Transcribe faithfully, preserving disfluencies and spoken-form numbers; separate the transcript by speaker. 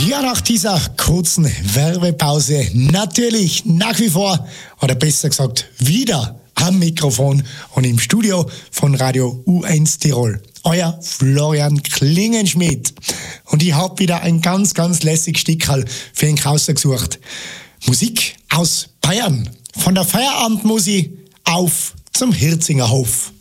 Speaker 1: Ja, nach dieser kurzen Werbepause natürlich nach wie vor, oder besser gesagt wieder am Mikrofon und im Studio von Radio U eins Tirol. Euer Florian Klingenschmidt. Und ich habe wieder ein ganz, ganz lässiges Stickerl für ihn rausgesucht. Musik aus Bayern. Von der Feierabendmusik auf zum Hirzinger Hof.